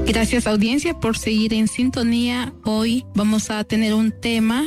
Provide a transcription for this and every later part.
Gracias, audiencia, por seguir en sintonía. Hoy vamos a tener un tema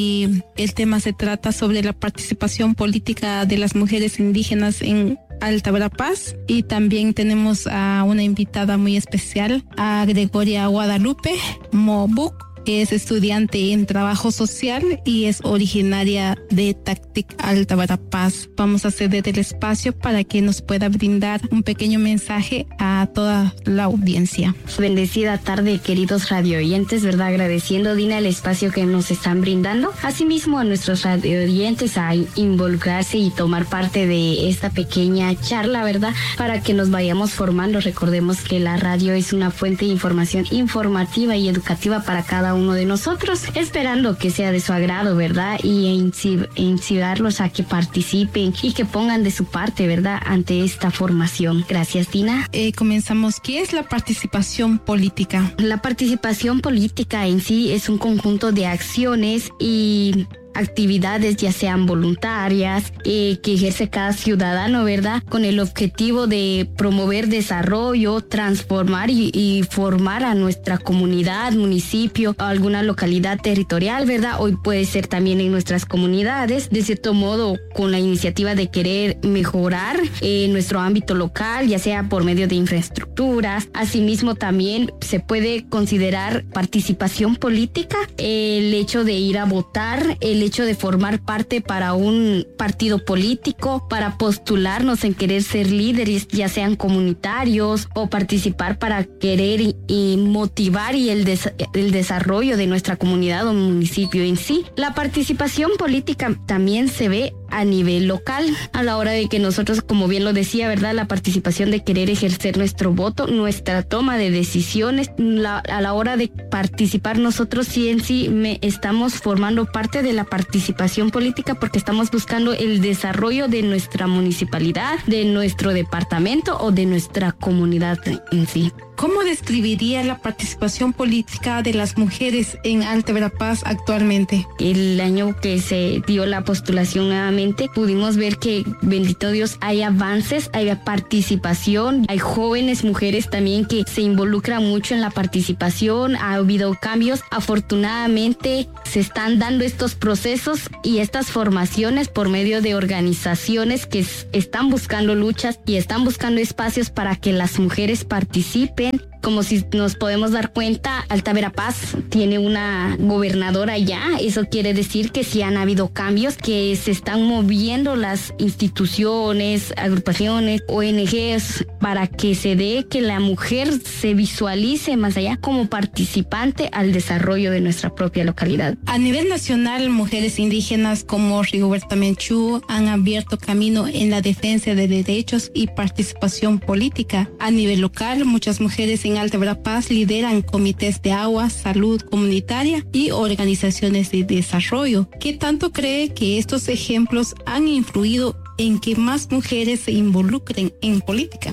y el tema se trata sobre la participación política de las mujeres indígenas en Alta Verapaz, y también tenemos a una invitada muy especial, a Gregoria Guadalupe Mobuc, que es estudiante en trabajo social y es originaria de Tactic, Alta Verapaz. Vamos a ceder el espacio para que nos pueda brindar un pequeño mensaje a toda la audiencia. Bendecida tarde, queridos radio oyentes, ¿verdad? Agradeciendo, Dina, el espacio que nos están brindando. Asimismo, a nuestros radio oyentes a involucrarse y tomar parte de esta pequeña charla, ¿verdad? Para que nos vayamos formando. Recordemos que la radio es una fuente de información informativa y educativa para cada uno de nosotros, esperando que sea de su agrado, ¿verdad? Y incitarlos a que participen y que pongan de su parte, ¿verdad? Ante esta formación. Gracias, Dina. Comenzamos. ¿Qué es la participación política? La participación política en sí es un conjunto de acciones y actividades, ya sean voluntarias, que ejerce cada ciudadano, ¿verdad? Con el objetivo de promover desarrollo, transformar y formar a nuestra comunidad, municipio o alguna localidad territorial, ¿verdad? Hoy puede ser también en nuestras comunidades, de cierto modo, con la iniciativa de querer mejorar nuestro ámbito local, ya sea por medio de infraestructuras. Asimismo, también se puede considerar participación política el hecho de ir a votar, el hecho de formar parte para un partido político, para postularnos en querer ser líderes, ya sean comunitarios, o participar para querer y motivar y el desarrollo de nuestra comunidad o municipio en sí. La participación política también se ve a nivel local, a la hora de que nosotros, como bien lo decía, ¿verdad? La participación de querer ejercer nuestro voto, nuestra toma de decisiones, a la hora de participar nosotros sí en sí estamos formando parte de la participación política, porque estamos buscando el desarrollo de nuestra municipalidad, de nuestro departamento o de nuestra comunidad en sí. ¿Cómo describiría la participación política de las mujeres en Alta Verapaz actualmente? El año que se dio la postulación nuevamente, pudimos ver que, bendito Dios, hay avances, hay participación, hay jóvenes mujeres también que se involucran mucho en la participación, ha habido cambios. Afortunadamente se están dando estos procesos y estas formaciones por medio de organizaciones que están buscando luchas y están buscando espacios para que las mujeres participen. Como si nos podemos dar cuenta, Alta Verapaz tiene una gobernadora ya. Eso quiere decir que sí han habido cambios, que se están moviendo las instituciones, agrupaciones, ONGs, para que se dé que la mujer se visualice más allá como participante al desarrollo de nuestra propia localidad. A nivel nacional, mujeres indígenas como Rigoberta Menchú han abierto camino en la defensa de derechos y participación política. A nivel local, muchas mujeres en Alta Verapaz lideran comités de agua, salud comunitaria y organizaciones de desarrollo. ¿Qué tanto cree que estos ejemplos han influido en que más mujeres se involucren en política?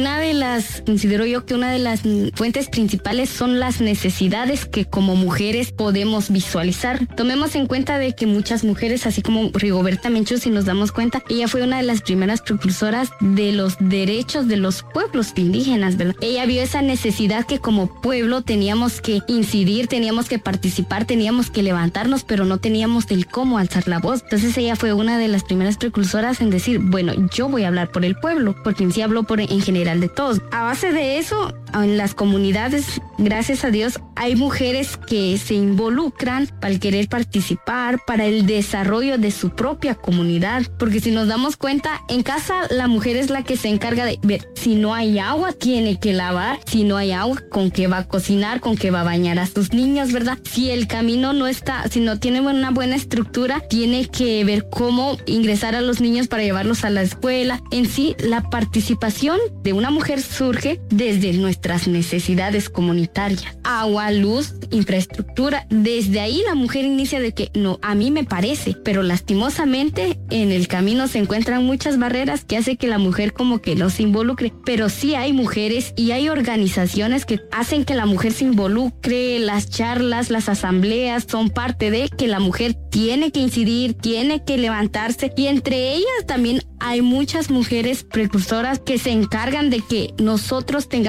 Considero yo que una de las fuentes principales son las necesidades que como mujeres podemos visualizar. Tomemos en cuenta de que muchas mujeres, así como Rigoberta Menchú, si nos damos cuenta, ella fue una de las primeras precursoras de los derechos de los pueblos indígenas, ¿verdad? Ella vio esa necesidad que como pueblo teníamos que incidir, teníamos que participar, teníamos que levantarnos, pero no teníamos del cómo alzar la voz. Entonces ella fue una de las primeras precursoras en decir, bueno, yo voy a hablar por el pueblo, porque en sí habló en general de todos. A base de eso, en las comunidades, gracias a Dios, hay mujeres que se involucran para el querer participar, para el desarrollo de su propia comunidad, porque si nos damos cuenta, en casa la mujer es la que se encarga de ver si no hay agua, tiene que lavar, si no hay agua, con qué va a cocinar, con qué va a bañar a sus niños, ¿verdad? Si el camino no está, si no tiene una buena estructura, tiene que ver cómo ingresar a los niños para llevarlos a la escuela. En sí, la participación de una mujer surge desde nuestras necesidades comunitarias. Agua, luz, infraestructura. Desde ahí la mujer inicia de que no, a mí me parece, pero lastimosamente en el camino se encuentran muchas barreras que hace que la mujer como que no se involucre. Pero sí hay mujeres y hay organizaciones que hacen que la mujer se involucre. Las charlas, las asambleas son parte de que la mujer tiene que incidir, tiene que levantarse, y entre ellas también hay muchas mujeres precursoras que se encargan de que nosotros tengamos esa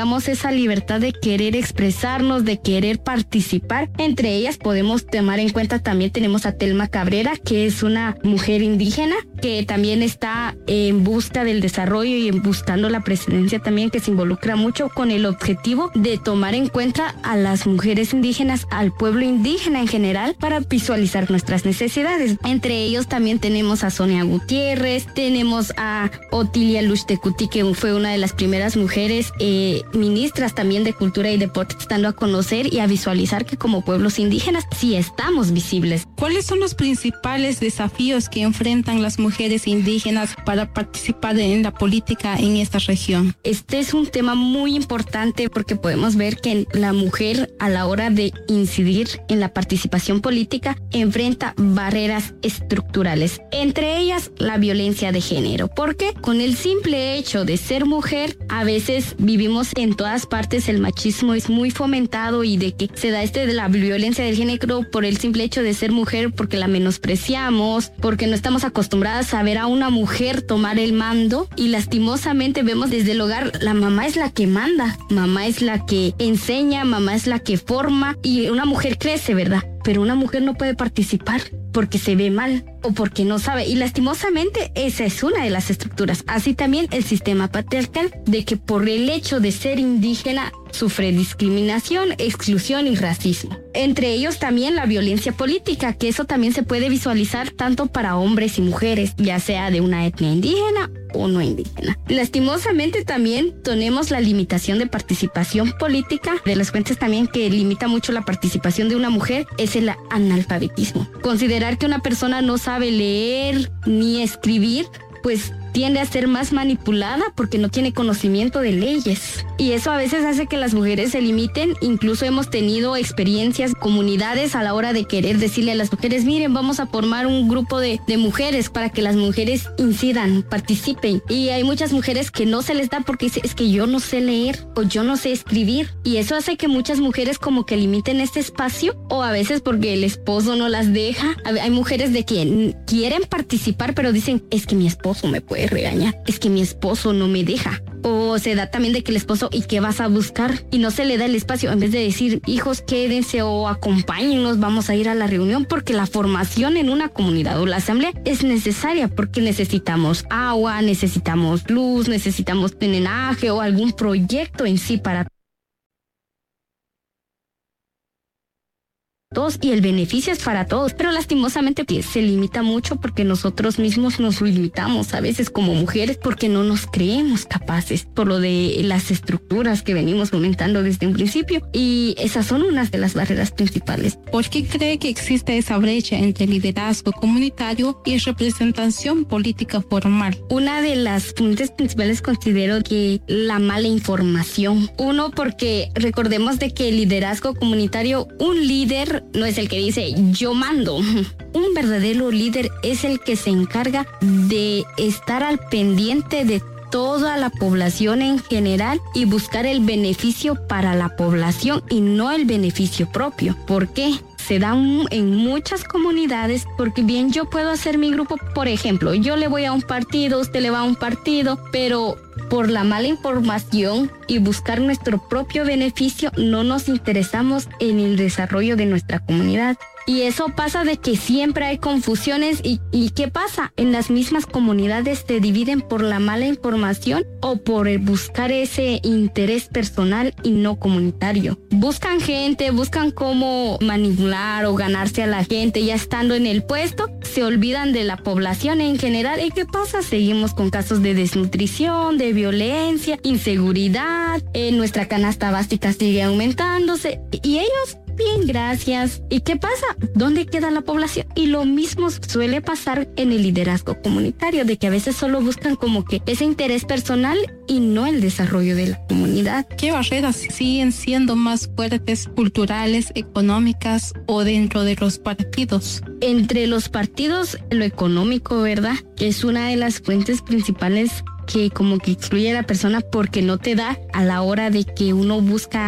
esa libertad de querer expresarnos, de querer participar. Entre ellas podemos tomar en cuenta, también tenemos a Telma Cabrera, que es una mujer indígena que también está en busca del desarrollo y buscando la presidencia también, que se involucra mucho con el objetivo de tomar en cuenta a las mujeres indígenas, al pueblo indígena en general, para visualizar nuestras necesidades. Entre ellos también tenemos a Sonia Gutiérrez, tenemos a Otilia Luxtecuti, que fue una de las primeras mujeres ministras también de Cultura y Deportes, dando a conocer y a visualizar que como pueblos indígenas sí estamos visibles. ¿Cuáles son los principales desafíos que enfrentan las mujeres indígenas para participar en la política en esta región? Este es un tema muy importante porque podemos ver que la mujer, a la hora de incidir en la participación política, enfrenta barreras estructurales, entre ellas la violencia de género. ¿Por qué? Con el simple hecho de ser mujer, a veces vivimos en todas partes, el machismo es muy fomentado y de que se da de la violencia del género por el simple hecho de ser mujer, porque la menospreciamos, porque no estamos acostumbradas a ver a una mujer tomar el mando, y lastimosamente vemos desde el hogar, la mamá es la que manda, mamá es la que enseña, mamá es la que forma, y una mujer crece, ¿verdad? Pero una mujer no puede participar porque se ve mal o porque no sabe, y lastimosamente esa es una de las estructuras. Así también el sistema patriarcal, de que por el hecho de ser indígena sufre discriminación, exclusión y racismo. Entre ellos también la violencia política, que eso también se puede visualizar tanto para hombres y mujeres, ya sea de una etnia indígena o no indígena. Lastimosamente también tenemos la limitación de participación política. De las fuentes también que limita mucho la participación de una mujer es el analfabetismo. Considerar que una persona no sabe leer ni escribir, pues tiende a ser más manipulada porque no tiene conocimiento de leyes. Y eso a veces hace que las mujeres se limiten. Incluso hemos tenido experiencias, comunidades a la hora de querer decirle a las mujeres, miren, vamos a formar un grupo de mujeres para que las mujeres incidan, participen. Y hay muchas mujeres que no se les da porque dicen, es que yo no sé leer o yo no sé escribir. Y eso hace que muchas mujeres como que limiten este espacio, o a veces porque el esposo no las deja. Hay mujeres de que quieren participar pero dicen, es que mi esposo me puede regañar, es que mi esposo no me deja. O se da también de que el esposo, ¿y qué vas a buscar? Y no se le da el espacio, en vez de decir, hijos, quédense o acompáñennos, vamos a ir a la reunión, porque la formación en una comunidad o la asamblea es necesaria, porque necesitamos agua, necesitamos luz, necesitamos drenaje o algún proyecto en sí para todos, y el beneficio es para todos, pero lastimosamente se limita mucho porque nosotros mismos nos limitamos a veces como mujeres porque no nos creemos capaces por lo de las estructuras que venimos fomentando desde un principio, y esas son unas de las barreras principales. ¿Por qué cree que existe esa brecha entre liderazgo comunitario y representación política formal? Una de las fuentes principales considero que la mala información. Uno, porque recordemos de que el liderazgo comunitario, un líder no es el que dice yo mando. Un verdadero líder es el que se encarga de estar al pendiente de toda la población en general y buscar el beneficio para la población y no el beneficio propio. ¿Por qué? Se da en muchas comunidades, porque bien yo puedo hacer mi grupo, por ejemplo, yo le voy a un partido, usted le va a un partido, pero por la mala información y buscar nuestro propio beneficio no nos interesamos en el desarrollo de nuestra comunidad. Y eso pasa de que siempre hay confusiones y ¿qué pasa? En las mismas comunidades se dividen por la mala información o por el buscar ese interés personal y no comunitario. Buscan gente, buscan cómo manipular o ganarse a la gente ya estando en el puesto, se olvidan de la población en general. ¿Y qué pasa? Seguimos con casos de desnutrición, de violencia, inseguridad, nuestra canasta básica sigue aumentándose y ellos... Bien, gracias. ¿Y qué pasa? ¿Dónde queda la población? Y lo mismo suele pasar en el liderazgo comunitario, de que a veces solo buscan como que ese interés personal y no el desarrollo de la comunidad. ¿Qué barreras siguen siendo más fuertes, culturales, económicas o dentro de los partidos? Entre los partidos, lo económico, ¿verdad? Que es una de las fuentes principales que como que excluye a la persona porque no te da a la hora de que uno busca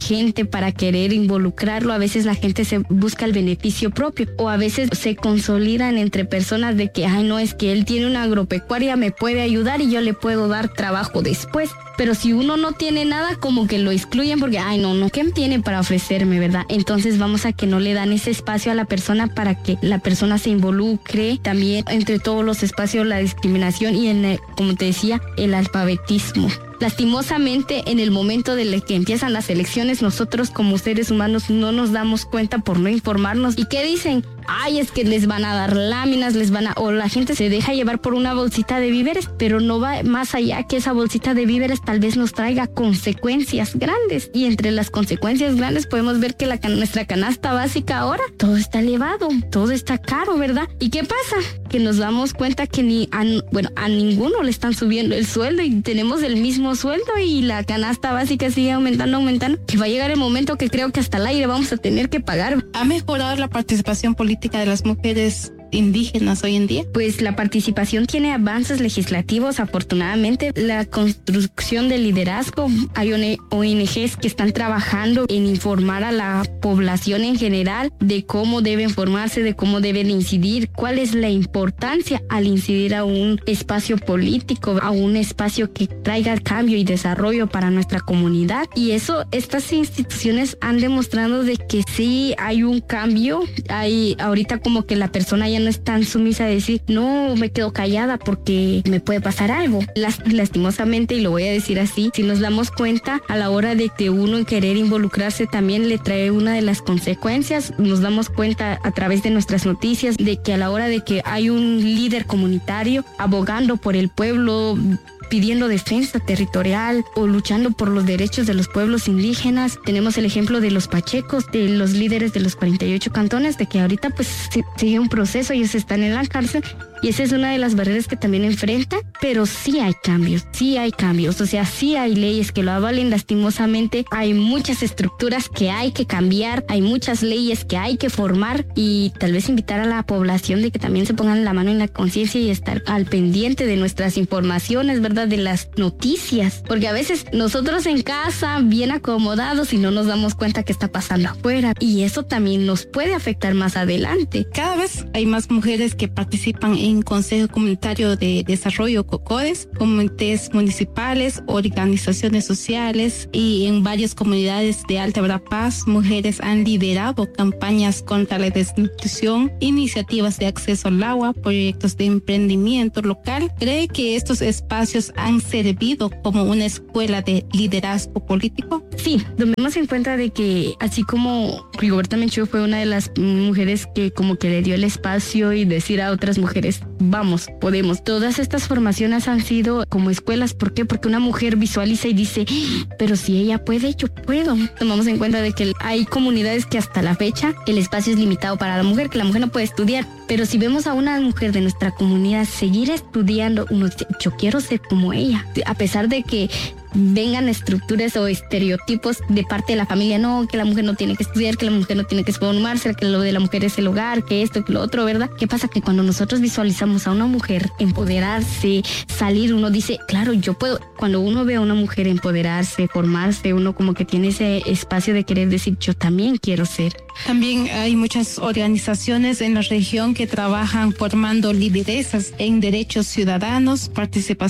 gente para querer involucrarlo. A veces la gente se busca el beneficio propio o a veces se consolidan entre personas de que, ay, no, es que él tiene una agropecuaria, me puede ayudar y yo le puedo dar trabajo después. Pero si uno no tiene nada, como que lo excluyen porque, ay, no, ¿qué tiene para ofrecerme, verdad? Entonces vamos a que no le dan ese espacio a la persona para que la persona se involucre. También entre todos los espacios, la discriminación y, como te decía, el alfabetismo. Lastimosamente, en el momento de que empiezan las elecciones, nosotros como seres humanos no nos damos cuenta por no informarnos. ¿Y qué dicen? Ay, es que les van a dar láminas, o la gente se deja llevar por una bolsita de víveres, pero no va más allá que esa bolsita de víveres tal vez nos traiga consecuencias grandes. Y entre las consecuencias grandes podemos ver que nuestra canasta básica ahora, todo está elevado, todo está caro, ¿verdad? ¿Y qué pasa? Que nos damos cuenta que a ninguno le están subiendo el sueldo y tenemos el mismo sueldo y la canasta básica sigue aumentando, que va a llegar el momento que creo que hasta el aire vamos a tener que pagar. ¿Ha mejorado la participación política de las mujeres indígenas hoy en día? Pues la participación tiene avances legislativos, afortunadamente. La construcción del liderazgo, hay ONGs que están trabajando en informar a la población en general de cómo deben formarse, de cómo deben incidir, cuál es la importancia al incidir a un espacio político, a un espacio que traiga cambio y desarrollo para nuestra comunidad. Y eso, estas instituciones han demostrado de que sí hay un cambio. Hay ahorita como que la persona ya no es tan sumisa de decir, no, me quedo callada porque me puede pasar algo. Lastimosamente, y lo voy a decir así, si nos damos cuenta a la hora de que uno querer involucrarse también le trae una de las consecuencias. Nos damos cuenta a través de nuestras noticias de que a la hora de que hay un líder comunitario abogando por el pueblo, pidiendo defensa territorial o luchando por los derechos de los pueblos indígenas. Tenemos el ejemplo de los pachecos, de los líderes de los 48 cantones, de que ahorita pues sigue un proceso, ellos están en la cárcel y esa es una de las barreras que también enfrentan, pero sí hay cambios, o sea, sí hay leyes que lo avalen. Lastimosamente hay muchas estructuras que hay que cambiar, hay muchas leyes que hay que formar y tal vez invitar a la población de que también se pongan la mano en la conciencia y estar al pendiente de nuestras informaciones, ¿verdad? De las noticias, porque a veces nosotros en casa bien acomodados y no nos damos cuenta que está pasando afuera y eso también nos puede afectar más adelante. Cada vez hay más mujeres que participan en Consejo Comunitario de Desarrollo, COCODES, comités municipales, organizaciones sociales y en varias comunidades de Alta Verapaz, mujeres han liderado campañas contra la desnutrición, iniciativas de acceso al agua, proyectos de emprendimiento local. ¿Cree que estos espacios han servido como una escuela de liderazgo político? Sí, tomemos en cuenta de que así como Rigoberta Menchú fue una de las mujeres que como que le dio el espacio y decir a otras mujeres, vamos, podemos. Todas estas formaciones han sido como escuelas. ¿Por qué? Porque una mujer visualiza y dice, pero si ella puede, yo puedo. Tomamos en cuenta de que hay comunidades que hasta la fecha el espacio es limitado para la mujer, que la mujer no puede estudiar. Pero si vemos a una mujer de nuestra comunidad seguir estudiando, uno dice, yo quiero ser como ella. A pesar de que vengan estructuras o estereotipos de parte de la familia, no, que la mujer no tiene que estudiar, que la mujer no tiene que formarse, que lo de la mujer es el hogar, que esto, que lo otro, ¿verdad? ¿Qué pasa? Que cuando nosotros visualizamos a una mujer empoderarse, salir, uno dice, claro, yo puedo. Cuando uno ve a una mujer empoderarse, formarse, uno como que tiene ese espacio de querer decir, yo también quiero ser. También hay muchas organizaciones en la región que trabajan formando lideresas en derechos ciudadanos, participación